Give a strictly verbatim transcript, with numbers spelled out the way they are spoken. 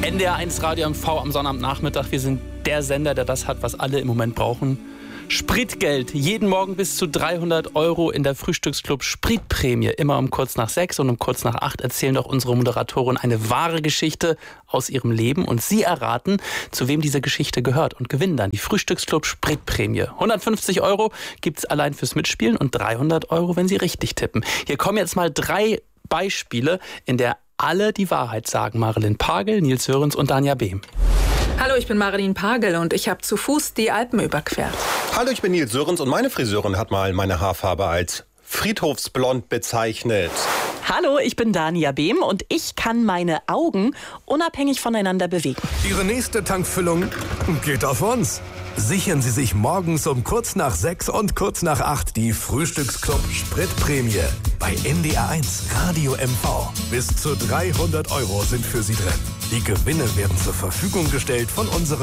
N D R eins Radio M V am Sonnabendnachmittag. Wir sind der Sender, der das hat, was alle im Moment brauchen. Spritgeld. Jeden Morgen bis zu dreihundert Euro in der Frühstücksclub Spritprämie. Immer um kurz nach sechs und um kurz nach acht erzählen doch unsere Moderatoren eine wahre Geschichte aus ihrem Leben. Und Sie erraten, zu wem diese Geschichte gehört und gewinnen dann die Frühstücksclub Spritprämie. hundertfünfzig Euro gibt's allein fürs Mitspielen und dreihundert Euro, wenn Sie richtig tippen. Hier kommen jetzt mal drei Beispiele, in der alle die Wahrheit sagen. Marilyn Pagel, Nils Sörensen und Danja Behm. Hallo, ich bin Marilyn Pagel und ich habe zu Fuß die Alpen überquert. Hallo, ich bin Nils Sörensen und meine Friseurin hat mal meine Haarfarbe als friedhofsblond bezeichnet. Hallo, ich bin Danja Behm und ich kann meine Augen unabhängig voneinander bewegen. Ihre nächste Tankfüllung geht auf uns. Sichern Sie sich morgens um kurz nach sechs und kurz nach acht die Frühstücksclub Spritprämie bei N D R eins Radio M V. Bis zu dreihundert Euro sind für Sie drin. Die Gewinne werden zur Verfügung gestellt von unserem